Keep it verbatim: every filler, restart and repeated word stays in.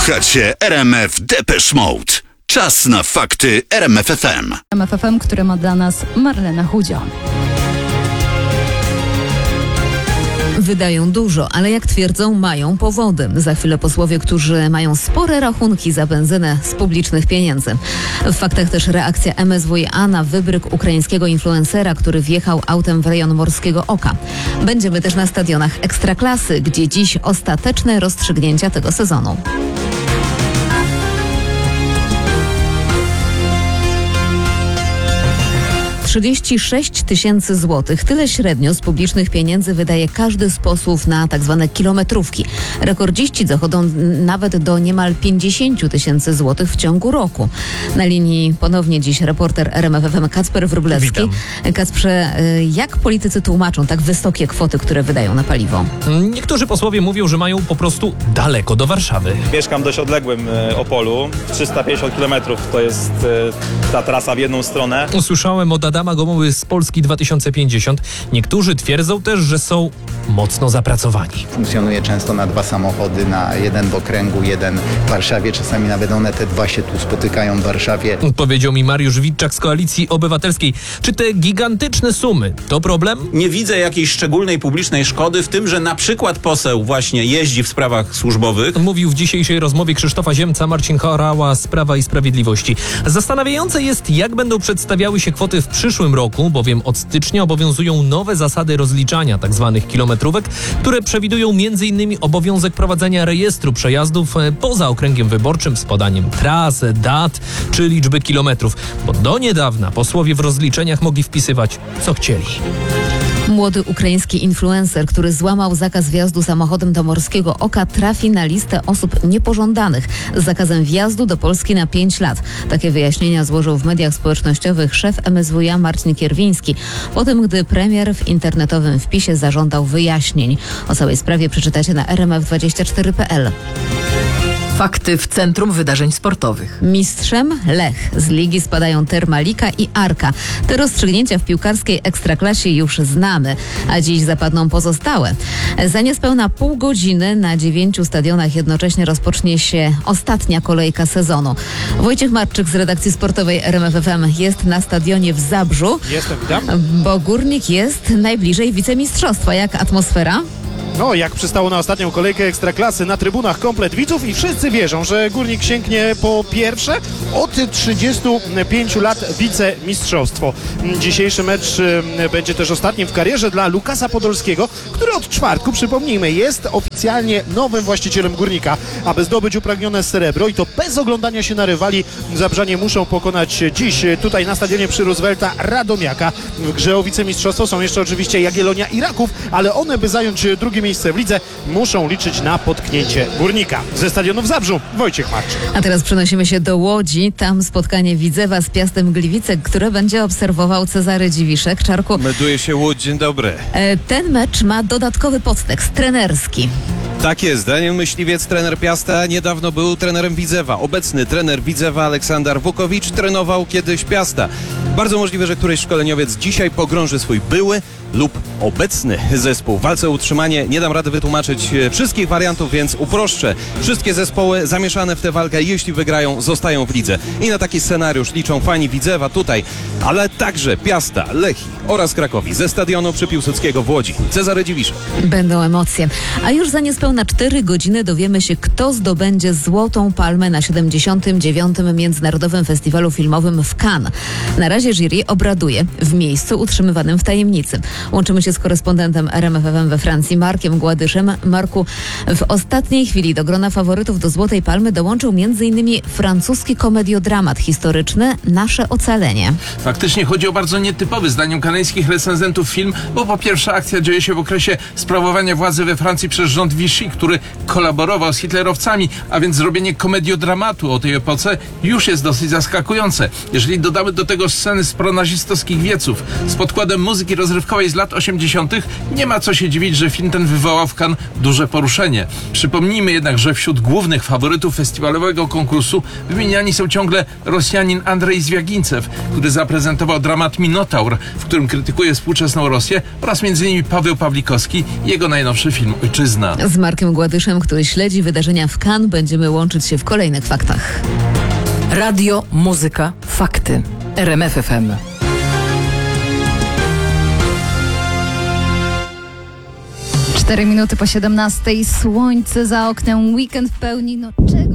Słuchacie R M F Depeche Mode. Czas na fakty R M F F M. R M F F M, które ma dla nas Marlena Chudzio. Wydają dużo, ale jak twierdzą, mają powody. Za chwilę posłowie, którzy mają spore rachunki za benzynę z publicznych pieniędzy. W faktach też reakcja M S W A na wybryk ukraińskiego influencera, który wjechał autem w rejon Morskiego Oka. Będziemy też na stadionach Ekstraklasy, gdzie dziś ostateczne rozstrzygnięcia tego sezonu. trzydzieści sześć tysięcy złotych. Tyle średnio z publicznych pieniędzy wydaje każdy z posłów na tak zwane kilometrówki. Rekordziści dochodzą nawet do niemal pięćdziesiąt tysięcy złotych w ciągu roku. Na linii ponownie dziś reporter R M F F M Kacper Wróblewski. Witam. Kacprze, jak politycy tłumaczą tak wysokie kwoty, które wydają na paliwo? Niektórzy posłowie mówią, że mają po prostu daleko do Warszawy. Mieszkam w dość odległym Opolu. trzysta pięćdziesiąt kilometrów to jest ta trasa w jedną stronę. Usłyszałem od Adama Gomoły z Polski dwa tysiące pięćdziesiąt. Niektórzy twierdzą też, że są mocno zapracowani. Funkcjonuje często na dwa samochody, na jeden w okręgu, jeden w Warszawie. Czasami nawet one te dwa się tu spotykają w Warszawie. Powiedział mi Mariusz Witczak z Koalicji Obywatelskiej. Czy te gigantyczne sumy to problem? Nie widzę jakiejś szczególnej publicznej szkody w tym, że na przykład poseł właśnie jeździ w sprawach służbowych. Mówił w dzisiejszej rozmowie Krzysztofa Ziemca Marcin Horała z Prawa i Sprawiedliwości. Zastanawiające jest, jak będą przedstawiały się kwoty w przyszłym roku, bowiem od stycznia obowiązują nowe zasady rozliczania tzw. kilometrówek, które przewidują między innymi obowiązek prowadzenia rejestru przejazdów poza okręgiem wyborczym z podaniem tras, dat czy liczby kilometrów, bo do niedawna posłowie w rozliczeniach mogli wpisywać, co chcieli. Młody ukraiński influencer, który złamał zakaz wjazdu samochodem do Morskiego Oka, trafi na listę osób niepożądanych z zakazem wjazdu do Polski na pięć lat. Takie wyjaśnienia złożył w mediach społecznościowych szef M S W A Marcin Kierwiński, po tym gdy premier w internetowym wpisie zażądał wyjaśnień. O całej sprawie przeczytacie na R M F dwadzieścia cztery kropka p l. Fakty w Centrum Wydarzeń Sportowych. Mistrzem Lech. Z ligi spadają Termalika i Arka. Te rozstrzygnięcia w piłkarskiej Ekstraklasie już znamy, a dziś zapadną pozostałe. Za niespełna pół godziny na dziewięciu stadionach jednocześnie rozpocznie się ostatnia kolejka sezonu. Wojciech Marczyk z redakcji sportowej R M F F M jest na stadionie w Zabrzu. Jestem, witam. Bo Górnik jest najbliżej wicemistrzostwa. Jak atmosfera? No, jak przystało na ostatnią kolejkę Ekstraklasy, na trybunach komplet widzów i wszyscy wierzą, że Górnik sięgnie po pierwsze od trzydziestu pięciu lat wicemistrzostwo. Dzisiejszy mecz będzie też ostatnim w karierze dla Lukasa Podolskiego, który od czwartku, przypomnijmy, jest oficjalnie nowym właścicielem Górnika. Aby zdobyć upragnione srebro i to bez oglądania się na rywali, Zabrzanie muszą pokonać dziś tutaj na stadionie przy Roosevelta Radomiaka. W grze o wicemistrzostwo są jeszcze oczywiście Jagiellonia i Raków, ale one, by zająć drugie miejsce w lidze, muszą liczyć na potknięcie Górnika. Ze stadionu w Zabrzu Wojciech Marczyk. A teraz przenosimy się do Łodzi. Tam spotkanie Widzewa z Piastem Gliwice, które będzie obserwował Cezary Dziwiszek. Czarku, Melduje się Łódź, dzień dobry. Ten mecz ma dodatkowy podtekst trenerski. Tak jest, Daniel Myśliwiec, trener Piasta, niedawno był trenerem Widzewa. Obecny trener Widzewa Aleksander Wukowicz trenował kiedyś Piasta. Bardzo możliwe, że któryś szkoleniowiec dzisiaj pogrąży swój były lub obecny zespół w walce o utrzymanie. Nie dam rady wytłumaczyć wszystkich wariantów, więc uproszczę. Wszystkie zespoły zamieszane w tę walkę, jeśli wygrają, zostają w lidze. I na taki scenariusz liczą fani Widzewa tutaj, ale także Piasta, Lechii oraz Krakowi ze stadionu przy Piłsudskiego w Łodzi. Cezary Dziwiszek. Będą emocje. A już za niespełna cztery godziny dowiemy się, kto zdobędzie Złotą Palmę na siedemdziesiątym dziewiątym Międzynarodowym Festiwalu Filmowym w Cannes. Na razie jury obraduje w miejscu utrzymywanym w tajemnicy. Łączymy się z korespondentem R M F F M we Francji, Markiem Gładyszem. Marku, w ostatniej chwili do grona faworytów do Złotej Palmy dołączył między innymi francuski komediodramat historyczny Nasze Ocalenie. Faktycznie chodzi o bardzo nietypowy, zdaniem kanadyjskich recenzentów, film, bo po pierwsze akcja dzieje się w okresie sprawowania władzy we Francji przez rząd Vichy, który kolaborował z hitlerowcami, a więc zrobienie komediodramatu o tej epoce już jest dosyć zaskakujące. Jeżeli dodamy do tego sceny z pronazistowskich wieców z podkładem muzyki rozrywkowej filmowej z lat osiemdziesiątych, nie ma co się dziwić, że film ten wywołał w Cannes duże poruszenie. Przypomnijmy jednak, że wśród głównych faworytów festiwalowego konkursu wymieniani są ciągle Rosjanin Andrzej Zwiagincew, który zaprezentował dramat Minotaur, w którym krytykuje współczesną Rosję, oraz między innymi Paweł Pawlikowski i jego najnowszy film Ojczyzna. Z Markiem Gładyszem, który śledzi wydarzenia w Cannes, będziemy łączyć się w kolejnych faktach. Radio, muzyka, fakty. R M F F M. Cztery minuty po siedemnastej. Słońce za oknem, weekend w pełni. No, czego